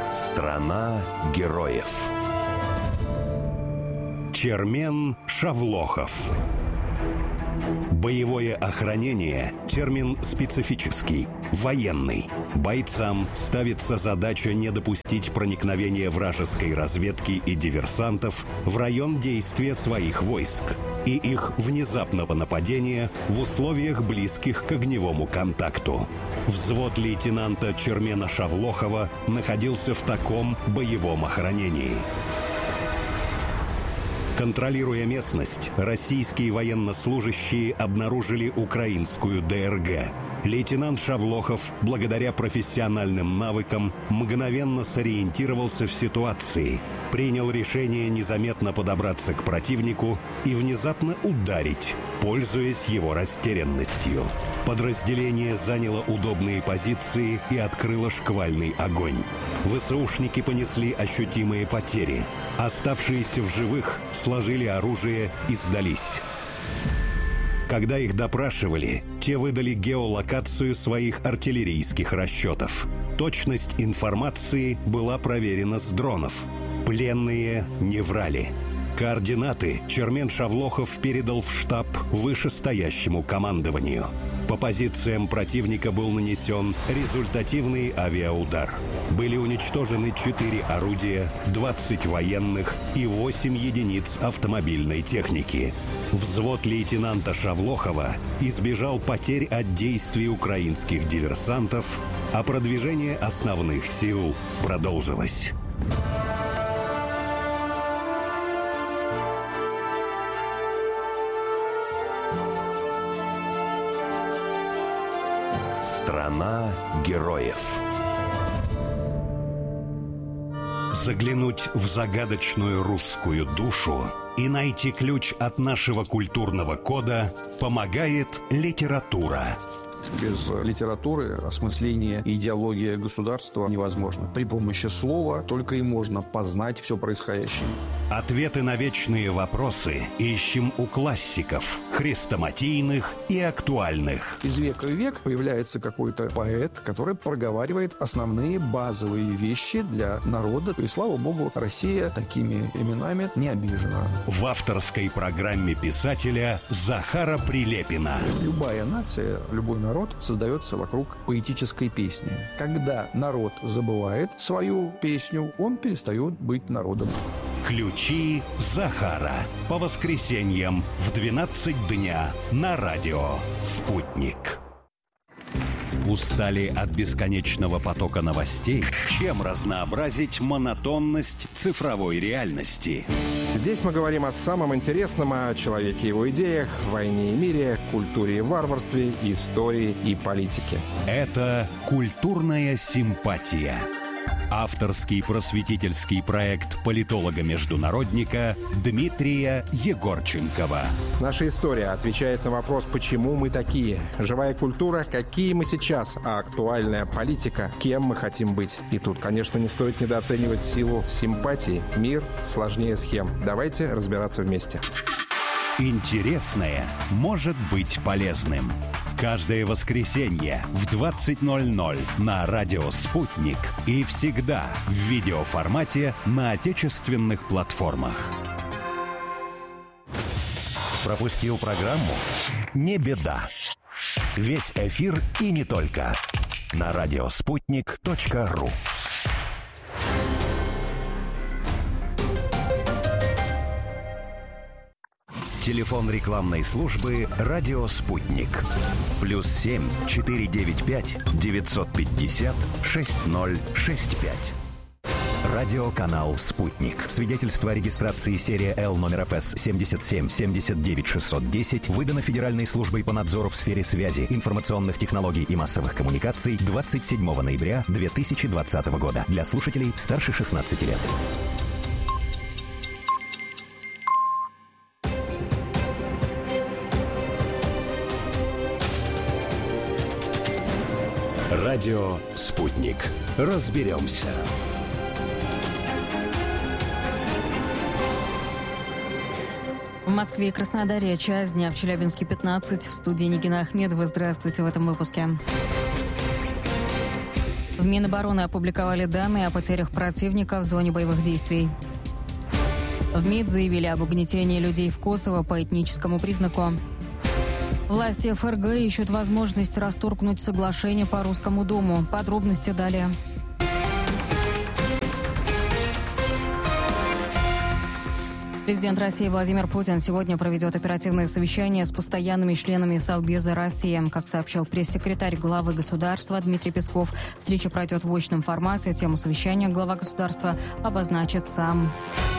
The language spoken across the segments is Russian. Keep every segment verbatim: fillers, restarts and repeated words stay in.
Страна героев. Чермен Шавлохов. Боевое охранение – термин специфический, военный. Бойцам ставится задача не допустить проникновения вражеской разведки и диверсантов в район действия своих войск и их внезапного нападения в условиях, близких к огневому контакту. Взвод лейтенанта Чермена Шавлохова находился в таком боевом охранении. Контролируя местность, российские военнослужащие обнаружили украинскую ДРГ. Лейтенант Шавлохов, благодаря профессиональным навыкам, мгновенно сориентировался в ситуации, принял решение незаметно подобраться к противнику и внезапно ударить, пользуясь его растерянностью. Подразделение заняло удобные позиции и открыло шквальный огонь. ВСУшники понесли ощутимые потери. Оставшиеся в живых сложили оружие и сдались. Когда их допрашивали, те выдали геолокацию своих артиллерийских расчетов. Точность информации была проверена с дронов. Пленные не врали. Координаты Чермен Шавлохов передал в штаб вышестоящему командованию. По позициям противника был нанесен результативный авиаудар. Были уничтожены четыре орудия, двадцать военных и восемь единиц автомобильной техники. Взвод лейтенанта Шавлохова избежал потерь от действий украинских диверсантов, а продвижение основных сил продолжилось. Страна героев. Заглянуть в загадочную русскую душу и найти ключ от нашего культурного кода помогает литература. Без литературы осмысление и идеология государства невозможно. При помощи слова только и можно познать все происходящее. Ответы на вечные вопросы ищем у классиков, хрестоматийных и актуальных. Из века в век появляется какой-то поэт, который проговаривает основные базовые вещи для народа. И, слава богу, Россия такими именами не обижена. В авторской программе писателя Захара Прилепина. Любая нация, любой народ создается вокруг поэтической песни. Когда народ забывает свою песню, он перестает быть народом. Ключи Захара. По воскресеньям в двенадцать дня на радио «Спутник». Устали от бесконечного потока новостей? Чем разнообразить монотонность цифровой реальности? Здесь мы говорим о самом интересном, о человеке и его идеях, войне и мире, культуре и варварстве, истории и политике. Это «Культурная симпатия». Авторский просветительский проект политолога-международника Дмитрия Егорченкова. Наша история отвечает на вопрос, почему мы такие. Живая культура, какие мы сейчас, а актуальная политика, кем мы хотим быть. И тут, конечно, не стоит недооценивать силу симпатии. Мир сложнее схем. Давайте разбираться вместе. Интересное может быть полезным. Каждое воскресенье в двадцать ноль ноль на радио «Спутник» и всегда в видеоформате на отечественных платформах. Пропустил программу? Не беда. Весь эфир и не только на радиоспутник точка ру. Телефон рекламной службы «Радио Спутник». Плюс семь четыре девять пять девятьсот пятьдесят шесть ноль шесть пять. Радиоканал «Спутник». Свидетельство о регистрации серия Л номер эф эс семьдесят семь семьдесят девять шестьсот десять выдано Федеральной службой по надзору в сфере связи, информационных технологий и массовых коммуникаций двадцать седьмого ноября две тысячи двадцатого года. Для слушателей старше шестнадцати лет. Радио «Спутник». Разберемся. В Москве и Краснодаре час дня, в Челябинске пятнадцать. В студии Нигина Ахмедова. Здравствуйте в этом выпуске. В Минобороны опубликовали данные о потерях противника в зоне боевых действий. В МИД заявили об угнетении людей в Косово по этническому признаку. Власти ФРГ ищут возможность расторгнуть соглашение по Русскому дому. Подробности далее. Президент России Владимир Путин сегодня проведет оперативное совещание с постоянными членами Совбеза России. Как сообщил пресс-секретарь главы государства Дмитрий Песков, встреча пройдет в очном формате. Тему совещания глава государства обозначит сам.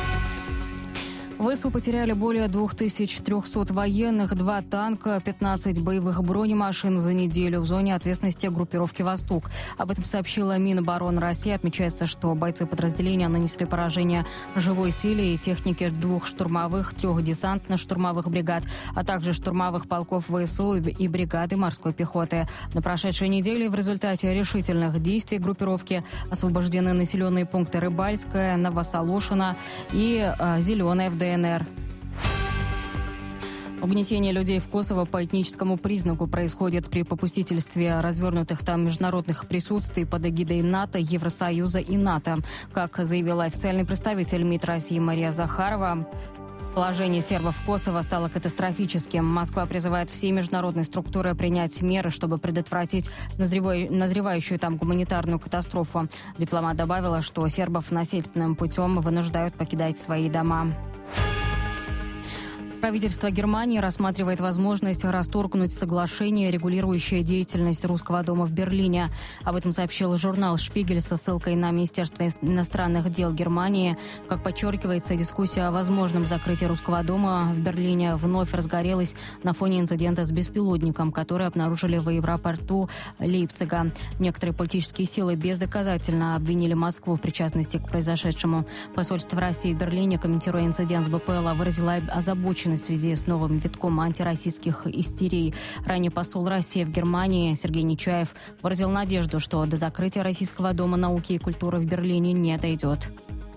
ВСУ потеряли более две тысячи триста военных, два танка, пятнадцать боевых бронемашин за неделю в зоне ответственности группировки «Восток». Об этом сообщила Минобороны России. Отмечается, что бойцы подразделения нанесли поражение живой силе и технике двух штурмовых, трех десантно-штурмовых бригад, а также штурмовых полков ВСУ и бригады морской пехоты. На прошедшей неделе в результате решительных действий группировки освобождены населенные пункты Рыбальская, Новосолошина и э, Зеленая в ДНР. Угнетение людей в Косово по этническому признаку происходит при попустительстве развернутых там международных присутствий под эгидой НАТО, Евросоюза и НАТО. Как заявила официальный представитель МИД России Мария Захарова, положение сербов в Косово стало катастрофическим. Москва призывает все международные структуры принять меры, чтобы предотвратить назревающую там гуманитарную катастрофу. Дипломат добавила, что сербов насильственным путем вынуждают покидать свои дома. Правительство Германии рассматривает возможность расторгнуть соглашение, регулирующее деятельность Русского дома в Берлине. Об этом сообщил журнал «Шпигель» со ссылкой на Министерство иностранных дел Германии. Как подчеркивается, дискуссия о возможном закрытии Русского дома в Берлине вновь разгорелась на фоне инцидента с беспилотником, который обнаружили в аэропорту Лейпцига. Некоторые политические силы бездоказательно обвинили Москву в причастности к произошедшему. Посольство России в Берлине, комментируя инцидент с БПЛА, выразило озабоченность в связи с новым витком антироссийских истерий. Ранее посол России в Германии Сергей Нечаев выразил надежду, что до закрытия Российского дома науки и культуры в Берлине не дойдет.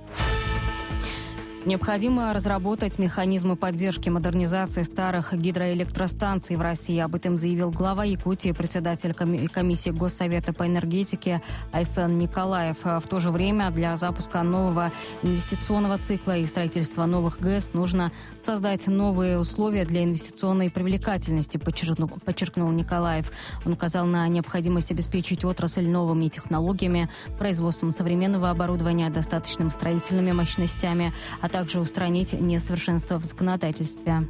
Необходимо разработать механизмы поддержки модернизации старых гидроэлектростанций в России. Об этом заявил глава Якутии, председатель комиссии Госсовета по энергетике Айсен Николаев. В то же время для запуска нового инвестиционного цикла и строительства новых ГЭС нужно создать новые условия для инвестиционной привлекательности, подчеркнул, подчеркнул Николаев. Он указал на необходимость обеспечить отрасль новыми технологиями, производством современного оборудования, достаточными строительными мощностями, а также устранить несовершенства в законодательстве.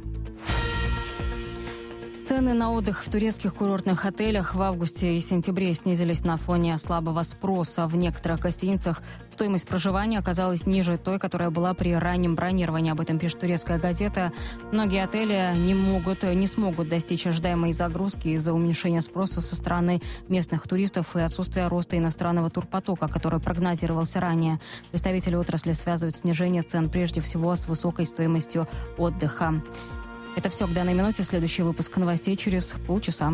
Цены на отдых в турецких курортных отелях в августе и сентябре снизились на фоне слабого спроса. В некоторых гостиницах стоимость проживания оказалась ниже той, которая была при раннем бронировании. Об этом пишет турецкая газета. Многие отели не могут, не смогут достичь ожидаемой загрузки из-за уменьшения спроса со стороны местных туристов и отсутствия роста иностранного турпотока, который прогнозировался ранее. Представители отрасли связывают снижение цен прежде всего с высокой стоимостью отдыха. Это все к данной минуте. Следующий выпуск новостей через полчаса.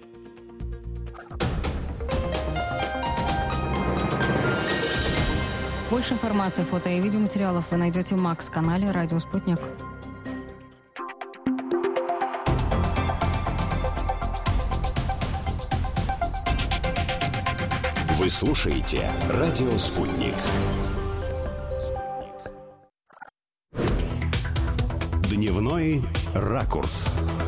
Больше информации, фото и видеоматериалов вы найдете в Макс-канале «Радио Спутник». Вы слушаете «Радио Спутник». Дневной ракурс.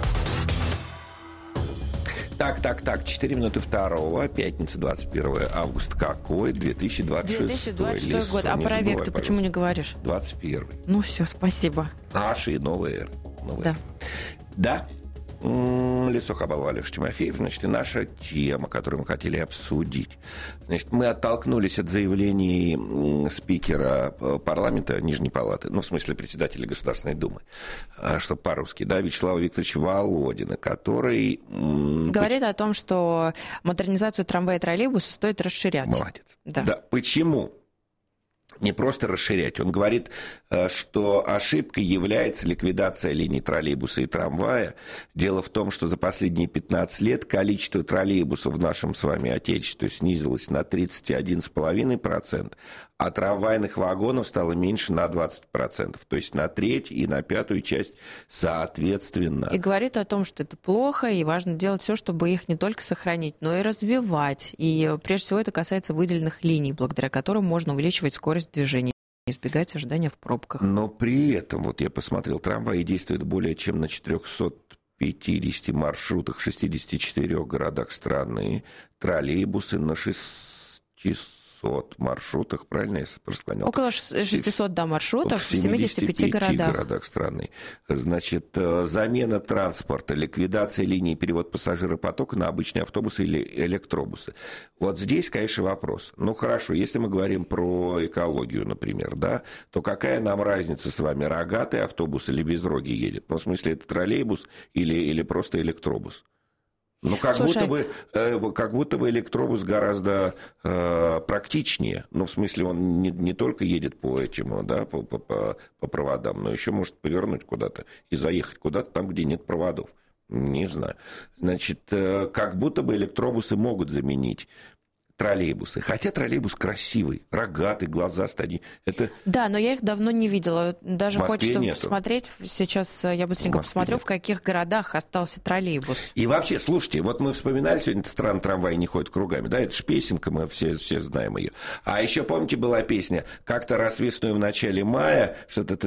Так, так, так, четыре минуты второго, пятница, двадцать первое августа. Какой? две тысячи двадцать шестой. две тысячи двадцать шестой год. А про век ты почему не говоришь? двадцать первый. Ну все, спасибо. Наши новые эры. Новые. Да. Эры. Да. Лицо Хабалова Алеша Тимофеев. Значит, и наша тема, которую мы хотели обсудить. Значит, мы оттолкнулись от заявлений спикера парламента Нижней Палаты, ну, в смысле, председателя Государственной Думы, что по-русски, да, Вячеслава Викторовича Володина, который... Говорит о том, что модернизацию трамвая и троллейбуса стоит расширять. Молодец. Да. Да. Почему? не просто расширять. Он говорит, что ошибкой является ликвидация линий троллейбуса и трамвая. Дело в том, что за последние пятнадцать лет количество троллейбусов в нашем с вами Отечестве снизилось на тридцать один целых пять десятых процента, а трамвайных вагонов стало меньше на двадцать процентов. То есть на треть и на пятую часть соответственно. И говорит о том, что это плохо, и важно делать все, чтобы их не только сохранить, но и развивать. И прежде всего это касается выделенных линий, благодаря которым можно увеличивать скорость движения, избегать ожидания в пробках. Но при этом, вот я посмотрел, трамваи действуют более чем на четырехстах пятидесяти маршрутах в шестидесяти четырёх городах страны, троллейбусы на шестистах маршрутах, правильно я расклонял? Около шестисот, да, маршрутов в семидесяти пяти городах. городах страны. Значит, замена транспорта, ликвидация линии перевод пассажиропотока на обычные автобусы или электробусы. Вот здесь, конечно, вопрос. Ну, хорошо, если мы говорим про экологию, например, да, то какая нам разница с вами, рогатый автобус или безрогий едет? Ну, в смысле, это троллейбус или, или просто электробус? Ну, как, будто бы, э, как будто бы электробус гораздо э, практичнее. Ну, в смысле, он не, не только едет по этим, да, по, по, по проводам, но еще может повернуть куда-то и заехать куда-то там, где нет проводов. Не знаю. Значит, э, как будто бы электробусы могут заменить троллейбусы. Хотя троллейбус красивый, рогатый, глазастый. Это... Да, но я их давно не видела. Даже хочется нету. посмотреть. Сейчас я быстренько посмотрю, нет. В каких городах остался троллейбус. И вообще, слушайте, вот мы вспоминали сегодня, стран трамвай не ходит кругами. Да, это ж песенка, мы все, все знаем ее. А еще, помните, была песня «Как-то раз весной в начале мая», что-то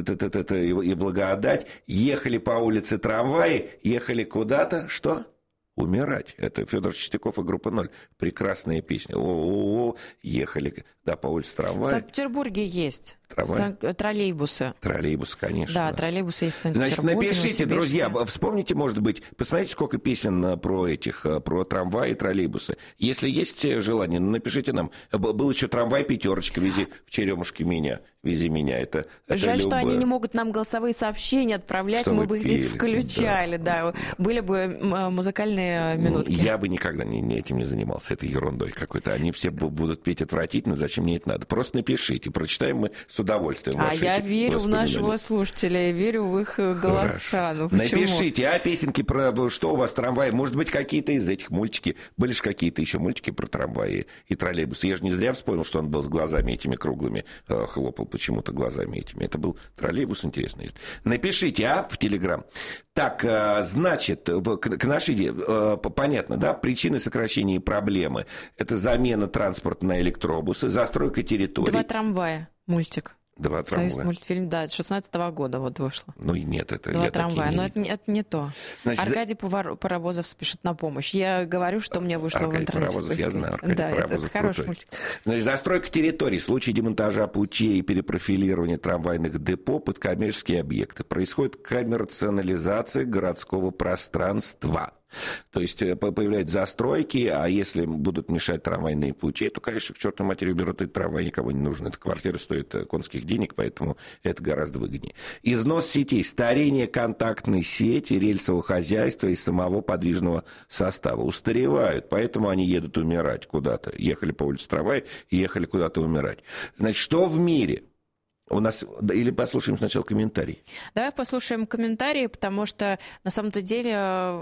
и благодать, ехали по улице трамваи, ехали куда-то, что? Умирать. Это Федор Чистяков и группа «Ноль». Прекрасная песня. О-о-о, ехали, да, по улице трамвая. В Санкт-Петербурге есть Сан... троллейбусы. Троллейбусы, конечно. Да, троллейбусы есть в Санкт-Петербурге. Значит, напишите, друзья, вспомните, может быть, посмотрите, сколько песен про этих, про трамваи и троллейбусы. Если есть желание, напишите нам. Был еще трамвай «Пятерочка», вези в Черемушке меня, вези меня. Это, Жаль, это что они не могут нам голосовые сообщения отправлять, что мы бы их пели, здесь включали, да. да. Были бы музыкальные минутки. Я бы никогда не, не этим не занимался, этой ерундой какой-то. Они все будут петь отвратительно, зачем мне это надо? Просто напишите, прочитаем мы с удовольствием. А я верю в нашего слушателя, верю в их голоса. Ну, напишите, а песенки про что у вас трамваи? Может быть, какие-то из этих мультики. Были же какие-то еще мультики про трамваи и троллейбусы. Я же не зря вспомнил, что он был с глазами этими круглыми, хлопал почему-то глазами этими. Это был троллейбус, интересный. Напишите, а, в Телеграм. Так, значит, к нашей идее, понятно, да, причины сокращения и проблемы. Это замена транспорта на электробусы, застройка территорий. Два трамвая, мультик. Два трамвая. Союз мультфильм, да, шестнадцатого года вот вышло. Ну и нет, это Два я трамвая, не но это, это не то. Значит, Аркадий за... Паровозов спешит на помощь. Я говорю, что мне вышло Аркадий в интернете. Паровозов, я знаю, Аркадий да, Паровозов это, это хороший мультик. Значит, застройка территорий. В случае демонтажа путей и перепрофилирования трамвайных депо под коммерческие объекты происходит коммерциализация городского пространства. То есть появляются застройки, а если будут мешать трамвайные пути, то, конечно, к чертовой матери уберут этот трамвай, никому не нужен. Эта квартира стоит конских денег, поэтому это гораздо выгоднее. Износ сетей, старение контактной сети, рельсового хозяйства и самого подвижного состава устаревают, поэтому они едут умирать куда-то. Ехали по улице трамвая и ехали куда-то умирать. Значит, что в мире? У нас... Или послушаем сначала комментарий. Давай послушаем комментарии, потому что на самом-то деле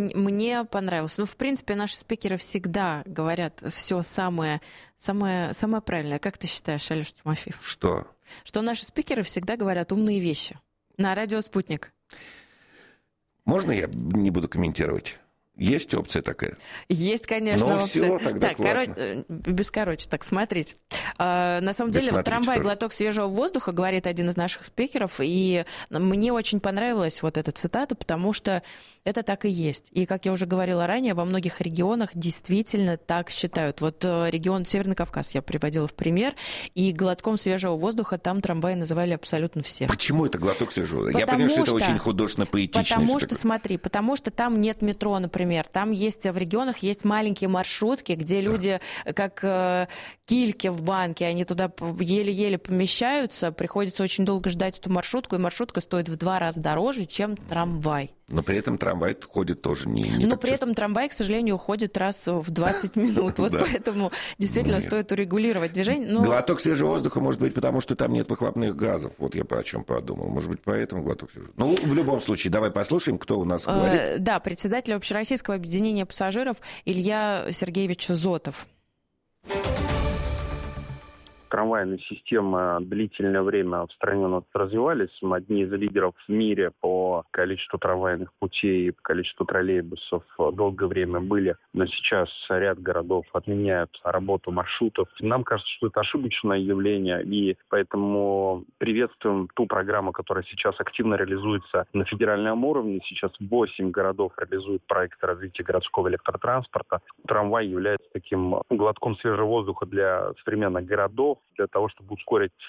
мне понравилось. Ну, в принципе, наши спикеры всегда говорят все самое, самое, самое правильное. Как ты считаешь, Алёша Тимофеев? Что? Что наши спикеры всегда говорят умные вещи. На радио «Спутник». Можно я не буду комментировать? Есть опция такая? Есть, конечно, ну, опция. Все, тогда так, классно. Коро... без короче, так, смотрите. А, на самом Без деле, трамвай, тоже. глоток свежего воздуха, говорит один из наших спикеров, и мне очень понравилась вот эта цитата, потому что это так и есть. И, как я уже говорила ранее, во многих регионах действительно так считают. Вот регион Северный Кавказ я приводила в пример, и глотком свежего воздуха там трамваи называли абсолютно все. Почему это глоток свежего воздуха? Я потому понимаю, что, что это очень художественно-поэтично. Потому что, смотри, потому что там нет метро, например. Там есть в регионах есть маленькие маршрутки, где люди, как э, кильки в банке, они туда еле-еле помещаются, приходится очень долго ждать эту маршрутку, и маршрутка стоит в два раза дороже, чем трамвай. Но при этом трамвай ходит тоже не, не Но так при часто. этом трамвай, к сожалению, ходит раз в двадцать минут. Вот поэтому действительно стоит урегулировать движение. Глоток свежего воздуха может быть потому, что там нет выхлопных газов. Вот я о чем подумал. Может быть, поэтому глоток свежего. Ну, в любом случае, давай послушаем, кто у нас говорит. Да, председатель Общероссийского объединения пассажиров Илья Сергеевич Зотов. Трамвайные системы длительное время в стране у нас развивались. Мы одни из лидеров в мире по количеству трамвайных путей, по количеству троллейбусов долгое время были. Но сейчас ряд городов отменяют работу маршрутов. Нам кажется, что это ошибочное явление, и поэтому приветствуем ту программу, которая сейчас активно реализуется на федеральном уровне. Сейчас восемь городов реализуют проект развития городского электротранспорта. Трамвай является таким глотком свежего воздуха для современных городов, для того, чтобы ускорить